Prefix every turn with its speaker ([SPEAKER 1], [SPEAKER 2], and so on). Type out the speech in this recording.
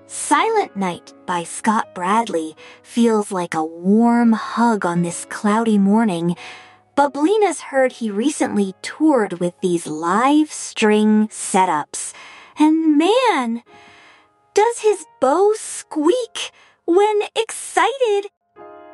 [SPEAKER 1] Silent Night by Scott Bradley feels like a warm hug on this cloudy morning. Bublina's heard he recently toured with these live string setups. And man, does his bow squeak when excited